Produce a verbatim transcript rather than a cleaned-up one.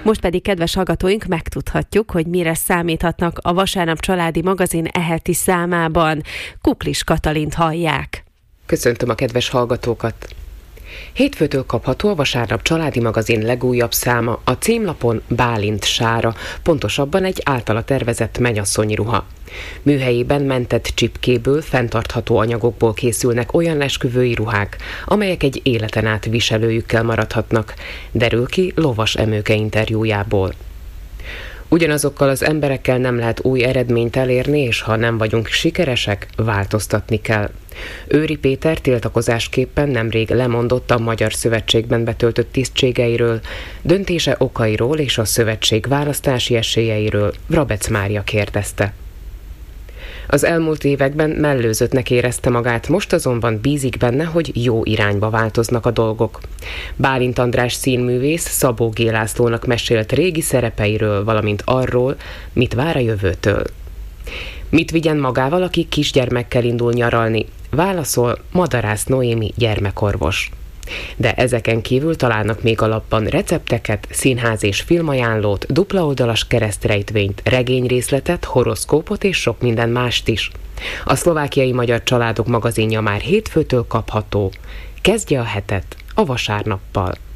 Most pedig, kedves hallgatóink, megtudhatjuk, hogy mire számíthatnak a Vasárnap családi magazin e heti számában. Kuklis Katalint hallják. Köszöntöm a kedves hallgatókat! Hétfőtől kapható a Vasárnap családi magazin legújabb száma, a címlapon Bálint sára, pontosabban egy általa tervezett mennyasszonyi ruha. Műhelyében mentett csipkéből, fenntartható anyagokból készülnek olyan esküvői ruhák, amelyek egy életen át viselőjükkel maradhatnak, derül ki Lovas Emőke interjújából. Ugyanazokkal az emberekkel nem lehet új eredményt elérni, és ha nem vagyunk sikeresek, változtatni kell. Őri Péter tiltakozásképpen nemrég lemondott a Magyar Szövetségben betöltött tisztségeiről, döntése okairól és a szövetség választási esélyeiről Vrabec Mária kérdezte. Az elmúlt években mellőzöttnek érezte magát, most azonban bízik benne, hogy jó irányba változnak a dolgok. Bálint András színművész Szabó G. Lászlónak mesélt régi szerepeiről, valamint arról, mit vár a jövőtől. Mit vigyen magával, aki kisgyermekkel indul nyaralni? Válaszol Madarász Noémi gyermekorvos. De ezeken kívül találnak még a lapban recepteket, színház és filmajánlót, dupla oldalas keresztrejtvényt, regényrészletet, horoszkópot és sok minden mást is. A Szlovákiai Magyar Családok magazinja már hétfőtől kapható. Kezdje a hetet a Vasárnappal.